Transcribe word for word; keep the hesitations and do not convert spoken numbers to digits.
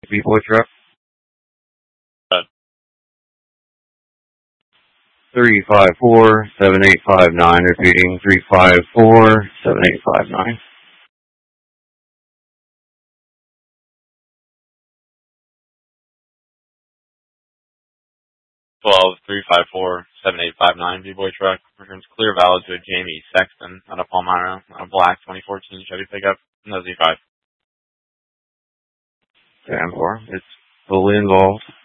B-Boy truck. Uh, three five four, seven eight five nine, repeating three five four, seven eight five nine. twelve three five four seven eight five nine B-Boy truck. Returns clear valid to a Jamie Sexton on a Palmyra on a black twenty fourteen Chevy pickup. No Z five. ten four. It's fully involved.